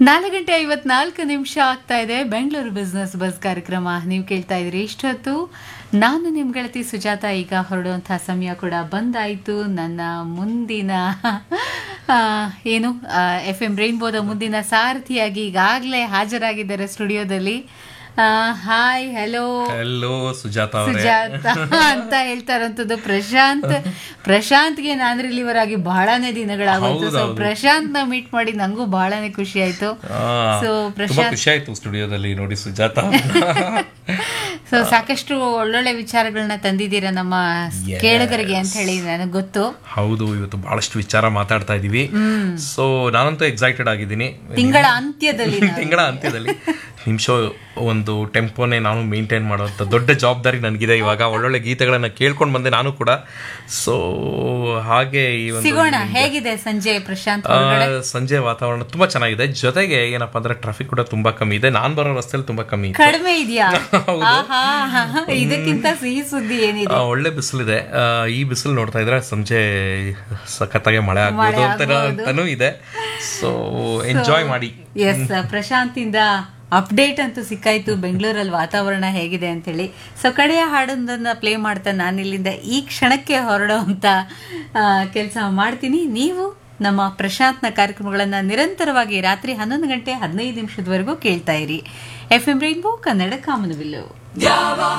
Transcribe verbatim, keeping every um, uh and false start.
ನಾಲ್ಕು ಗಂಟೆ ಐವತ್ನಾಲ್ಕು ನಿಮಿಷ ಆಗ್ತಾ ಇದೆ. ಬೆಂಗಳೂರು ಬಿಸ್ನೆಸ್ ಬಸ್ ಕಾರ್ಯಕ್ರಮ ನೀವು ಕೇಳ್ತಾ ಇದ್ರಿ. ಇಷ್ಟೊತ್ತು ನಾನು ನಿಮ್ಮ ಗೆಳತಿ ಸುಜಾತ. ಈಗ ಹೊರಡುವಂತಹ ಸಮಯ ಕೂಡ ಬಂದಾಯಿತು. ನನ್ನ ಮುಂದಿನ ಏನು ಎಫ್ ಎಂ ರೈನ್ಬೋದ ಮುಂದಿನ ಸಾರಥಿಯಾಗಿ ಈಗಾಗಲೇ ಹಾಜರಾಗಿದ್ದಾರೆ ಸ್ಟುಡಿಯೋದಲ್ಲಿ. Hi, hello hello Sujata Sujata ಅಂತ ಹೇಳ್ತಾ ಇರೋಂಥದ್ದು ಪ್ರಶಾಂತ್. ಪ್ರಶಾಂತ್ಗೆ ನಾನು ರಿಲೀವರ್ ಆಗಿ ಬಹಳನೇ ದಿನಗಳಾಗೋಯ್ತು. ಸೊ ಪ್ರಶಾಂತ್ ನ ಮೀಟ್ ಮಾಡಿ ನಂಗೂ ಬಹಳನೇ ಖುಷಿ ಆಯ್ತು. ಸೊ ಪ್ರಶಾಂತ್ ಖುಷಿ ಆಯ್ತು ಸ್ಟುಡಿಯೋದಲ್ಲಿ ನೋಡಿ ಸುಜಾತ. ಸೊ ಸಾಕಷ್ಟು ಒಳ್ಳೊಳ್ಳೆ ವಿಚಾರಗಳನ್ನ ತಂದಿದ್ದೀರಾ ನಮ್ಮ ಕೇಳುಗರಿಗೆ ಅಂತ ಹೇಳಿ ನನಗೆ ಗೊತ್ತು. ಹೌದು, ಇವತ್ತು ಬಹಳಷ್ಟು ವಿಚಾರ ಮಾತಾಡ್ತಾ ಇದೀವಿ. ಸೊ ನಾನಂತೂ ಎಕ್ಸೈಟೆಡ್ ಆಗಿದ್ದೀನಿ. ತಿಂಗಳ ಅಂತ್ಯದಲ್ಲಿ ತಿಂಗಳ ಅಂತ್ಯದಲ್ಲಿ ನಿಮಿಷ ಒಂದು ಟೆಂಪೋನೇ ನಾನು ಮೇಂಟೈನ್ ಮಾಡುವಂಥ ದೊಡ್ಡ ಜವಾಬ್ದಾರಿ ನನಗಿದೆ. ಇವಾಗ ಒಳ್ಳೊಳ್ಳೆ ಗೀತೆಗಳನ್ನ ಕೇಳ್ಕೊಂಡು ಬಂದೆ ನಾನು ಕೂಡ. ಸೊ ಹಾಗೆ ಈ ಸಿಗೋಣ. ಹೇಗಿದೆ ಸಂಜೆ ಪ್ರಶಾಂತ್? ಸಂಜೆ ವಾತಾವರಣ ತುಂಬಾ ಚೆನ್ನಾಗಿದೆ. ಜೊತೆಗೆ ಏನಪ್ಪಾ ಅಂದ್ರೆ ಟ್ರಾಫಿಕ್ ಕೂಡ ತುಂಬಾ ಕಮ್ಮಿ ಇದೆ. ನಾನ್ ಬರೋ ರಸ್ತೆಯಲ್ಲಿ ತುಂಬಾ ಕಮ್ಮಿ ಇದೆ. ಕಡಿಮೆ ಇದೆಯಾ? ಇದಕ್ಕಿಂತ ಸಿಹಿ ಸುದ್ದಿ ಏನಿದೆ? ಒಳ್ಳೆ ಬಿಸಿಲಿದೆ. ಈ ಬಿಸಿಲು ನೋಡ್ತಾ ಇದ್ರೆ ಸಂಜೆ ಸಖತ್ತಾಗಿ ಮಳೆ ಆಗ್ಬೋದು ಅಂತಾನೂ ಇದೆ. ಸೊ ಎಂಜಾಯ್ ಮಾಡಿ. ಎಸ್, ಪ್ರಶಾಂತ್ ಇಂದ ಅಪ್ಡೇಟ್ ಅಂತೂ ಸಿಕ್ಕಾಯ್ತು ಬೆಂಗಳೂರಲ್ಲಿ ವಾತಾವರಣ ಹೇಗಿದೆ ಅಂತೇಳಿ. ಸೊ ಕಡೆಯ ಹಾಡೊಂದನ್ನು ಪ್ಲೇ ಮಾಡ್ತಾ ನಾನಿಲ್ಲಿಂದ ಈ ಕ್ಷಣಕ್ಕೆ ಹೊರಡುವಂಥ ಕೆಲಸ ಮಾಡ್ತೀನಿ. ನೀವು ನಮ್ಮ ಪ್ರಶಾಂತ್ನ ಕಾರ್ಯಕ್ರಮಗಳನ್ನು ನಿರಂತರವಾಗಿ ರಾತ್ರಿ ಹನ್ನೊಂದು ಗಂಟೆ ಹದಿನೈದು ನಿಮಿಷದವರೆಗೂ ಕೇಳ್ತಾ ಇರಿ. ಎಫ್ ಎಂ ರೈನ್ಬೋ ಕನ್ನಡ ಕಾಮನಬಿಲ್ಲು.